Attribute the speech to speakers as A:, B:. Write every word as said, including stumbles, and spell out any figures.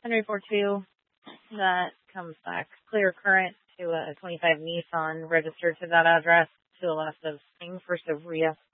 A: Henry four two, that comes back clear current to a twenty-five Nissan registered to that address to the left of Spring, first of Ria.